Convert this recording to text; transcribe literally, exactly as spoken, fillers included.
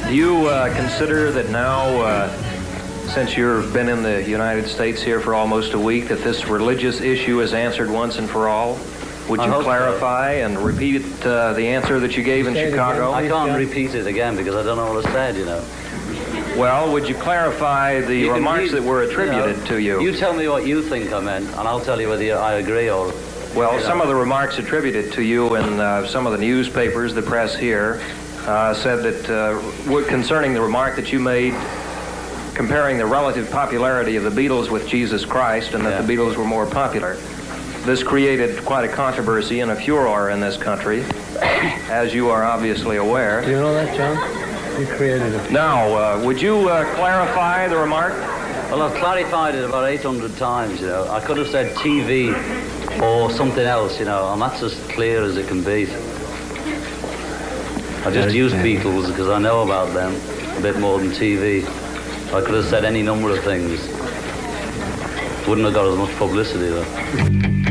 Do you uh, consider that now, uh, since you've been in the United States here for almost a week, that this religious issue is answered once and for all? Would you clarify so. and repeat uh, the answer that you gave in Chicago? I can't repeat it again because I don't know what I said, you know. Well, would you clarify the you remarks read, that were attributed you know, to you? You tell me what you think I meant, and I'll tell you whether I agree or... Well, you know. Some of the remarks attributed to you in uh, some of the newspapers, the press here, uh, said that uh, concerning the remark that you made comparing the relative popularity of the Beatles with Jesus Christ, and that yeah. the Beatles were more popular. This created quite a controversy and a furor in this country, as you are obviously aware. Do you know that, John? You created it. Now, uh, would you uh, clarify the remark? Well, I've clarified it about eight hundred times, you know. I could have said T V or something else, you know, and that's as clear as it can be. I just use Beatles because I know about them a bit more than T V. I could have said any number of things. Wouldn't have got as much publicity, though.